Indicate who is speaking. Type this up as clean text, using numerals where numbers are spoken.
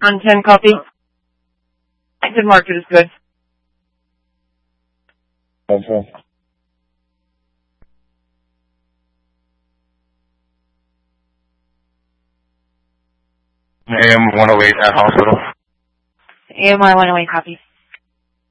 Speaker 1: On 10 copy. Good market is good.
Speaker 2: Okay. AM 108 at hospital.
Speaker 1: AMI 108 copy.